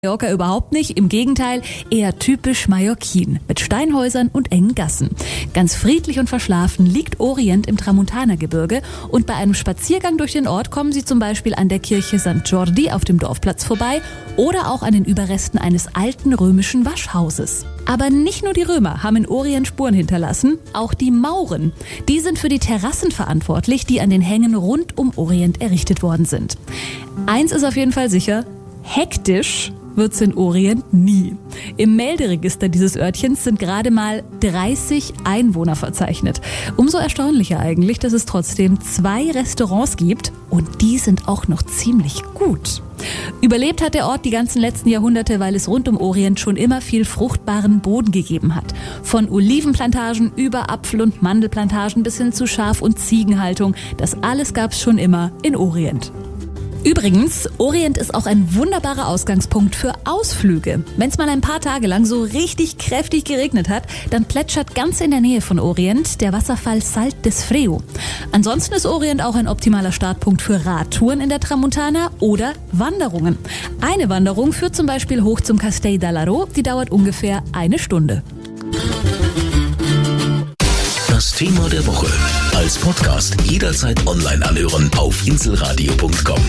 Mallorca überhaupt nicht, im Gegenteil, eher typisch Mallorquin, mit Steinhäusern und engen Gassen. Ganz friedlich und verschlafen liegt Orient im Tramuntana-Gebirge und bei einem Spaziergang durch den Ort kommen Sie zum Beispiel an der Kirche St. Jordi auf dem Dorfplatz vorbei oder auch an den Überresten eines alten römischen Waschhauses. Aber nicht nur die Römer haben in Orient Spuren hinterlassen, auch die Mauren. Die sind für die Terrassen verantwortlich, die an den Hängen rund um Orient errichtet worden sind. Eins ist auf jeden Fall sicher, hektisch wird's in Orient nie. Im Melderegister dieses Örtchens sind gerade mal 30 Einwohner verzeichnet. Umso erstaunlicher eigentlich, dass es trotzdem 2 Restaurants gibt und die sind auch noch ziemlich gut. Überlebt hat der Ort die ganzen letzten Jahrhunderte, weil es rund um Orient schon immer viel fruchtbaren Boden gegeben hat. Von Olivenplantagen über Apfel- und Mandelplantagen bis hin zu Schaf- und Ziegenhaltung. Das alles gab's schon immer in Orient. Übrigens, Orient ist auch ein wunderbarer Ausgangspunkt für Ausflüge. Wenn es mal ein paar Tage lang so richtig kräftig geregnet hat, dann plätschert ganz in der Nähe von Orient der Wasserfall Salt des Freo. Ansonsten ist Orient auch ein optimaler Startpunkt für Radtouren in der Tramuntana oder Wanderungen. Eine Wanderung führt zum Beispiel hoch zum Castell d'Alaro, die dauert ungefähr 1 Stunde. Das Thema der Woche als Podcast jederzeit online anhören auf inselradio.com.